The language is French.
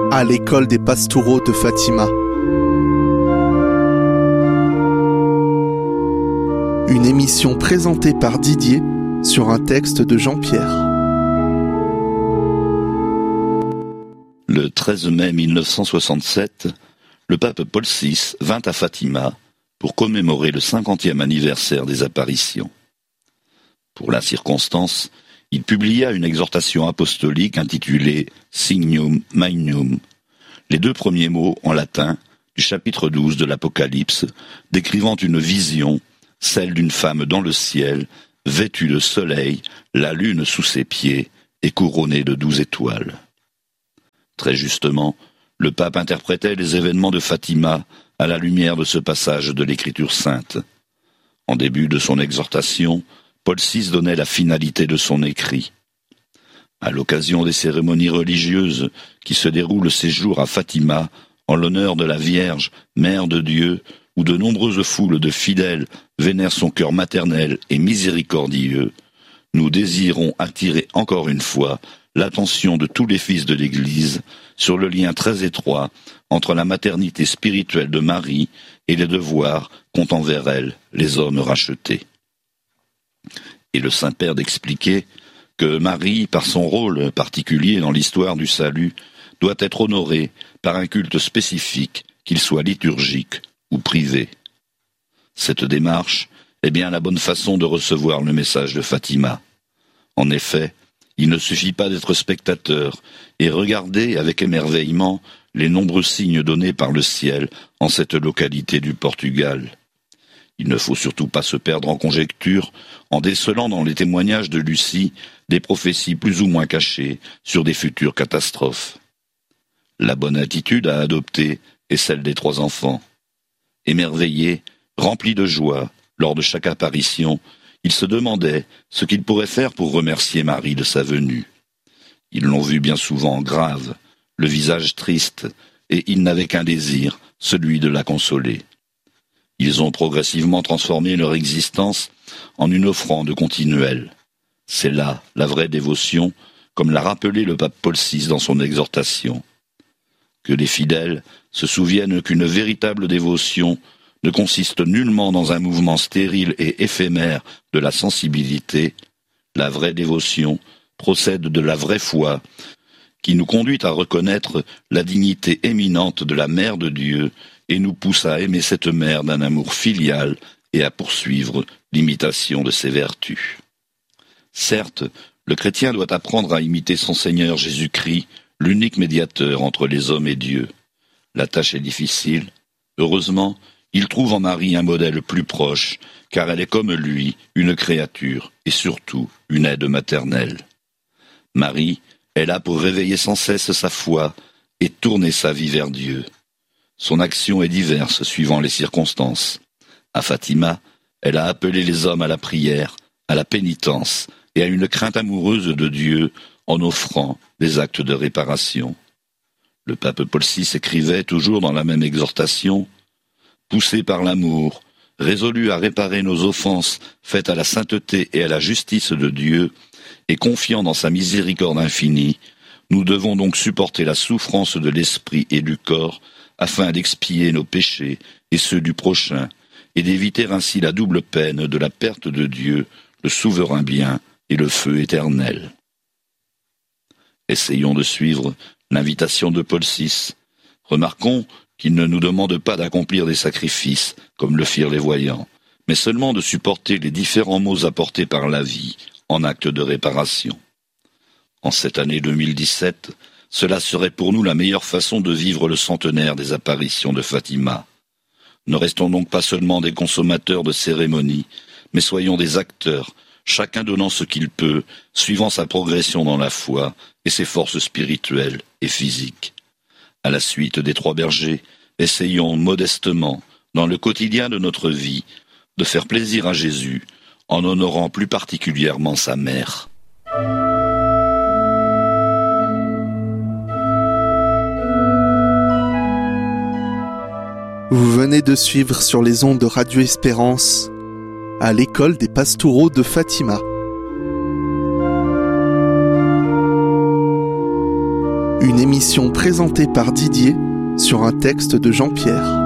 à l'école des Pastoureaux de Fatima. Une émission présentée par Didier sur un texte de Jean-Pierre. Le 13 mai 1967, le pape Paul VI vint à Fatima pour commémorer le 50e anniversaire des apparitions. Pour la circonstance, il publia une exhortation apostolique intitulée Signum Magnum, les deux premiers mots en latin du chapitre 12 de l'Apocalypse, décrivant une vision, celle d'une femme dans le ciel, vêtue de soleil, la lune sous ses pieds et couronnée de 12 étoiles. Très justement, le pape interprétait les événements de Fatima à la lumière de ce passage de l'Écriture sainte. En début de son exhortation, Paul VI donnait la finalité de son écrit. À l'occasion des cérémonies religieuses qui se déroulent ces jours à Fatima, en l'honneur de la Vierge, Mère de Dieu, où de nombreuses foules de fidèles vénèrent son cœur maternel et miséricordieux, nous désirons attirer encore une fois l'attention de tous les fils de l'Église sur le lien très étroit entre la maternité spirituelle de Marie et les devoirs qu'ont envers elle les hommes rachetés. Et le Saint-Père d'expliquer que Marie, par son rôle particulier dans l'histoire du salut, doit être honorée par un culte spécifique, qu'il soit liturgique ou privé. Cette démarche est bien la bonne façon de recevoir le message de Fatima. En effet, il ne suffit pas d'être spectateur et regarder avec émerveillement les nombreux signes donnés par le ciel en cette localité du Portugal. Il ne faut surtout pas se perdre en conjectures en décelant dans les témoignages de Lucie des prophéties plus ou moins cachées sur des futures catastrophes. La bonne attitude à adopter est celle des 3 enfants. Émerveillés, remplis de joie, lors de chaque apparition, ils se demandaient ce qu'ils pourraient faire pour remercier Marie de sa venue. Ils l'ont vue bien souvent grave, le visage triste, et ils n'avaient qu'un désir, celui de la consoler. Ils ont progressivement transformé leur existence en une offrande continuelle. C'est là la vraie dévotion, comme l'a rappelé le pape Paul VI dans son exhortation. Que les fidèles se souviennent qu'une véritable dévotion ne consiste nullement dans un mouvement stérile et éphémère de la sensibilité. La vraie dévotion procède de la vraie foi, qui nous conduit à reconnaître la dignité éminente de la Mère de Dieu et nous pousse à aimer cette mère d'un amour filial et à poursuivre l'imitation de ses vertus. Certes, le chrétien doit apprendre à imiter son Seigneur Jésus-Christ, l'unique médiateur entre les hommes et Dieu. La tâche est difficile. Heureusement, il trouve en Marie un modèle plus proche, car elle est comme lui, une créature, et surtout une aide maternelle. Marie est là pour réveiller sans cesse sa foi et tourner sa vie vers Dieu. Son action est diverse suivant les circonstances. À Fatima, elle a appelé les hommes à la prière, à la pénitence et à une crainte amoureuse de Dieu en offrant des actes de réparation. Le pape Paul VI écrivait toujours dans la même exhortation « Poussé par l'amour, résolu à réparer nos offenses faites à la sainteté et à la justice de Dieu, et confiant dans sa miséricorde infinie, nous devons donc supporter la souffrance de l'esprit et du corps afin d'expier nos péchés et ceux du prochain, et d'éviter ainsi la double peine de la perte de Dieu, le souverain bien et le feu éternel. » Essayons de suivre l'invitation de Paul VI. Remarquons qu'il ne nous demande pas d'accomplir des sacrifices, comme le firent les voyants, mais seulement de supporter les différents maux apportés par la vie en acte de réparation. En cette année 2017, cela serait pour nous la meilleure façon de vivre le centenaire des apparitions de Fatima. Ne restons donc pas seulement des consommateurs de cérémonies, mais soyons des acteurs, chacun donnant ce qu'il peut, suivant sa progression dans la foi et ses forces spirituelles et physiques. À la suite des 3 bergers, essayons modestement, dans le quotidien de notre vie, de faire plaisir à Jésus, en honorant plus particulièrement sa mère. Vous venez de suivre sur les ondes de Radio Espérance à l'école des Pastoureaux de Fatima. Une émission présentée par Didier sur un texte de Jean-Pierre.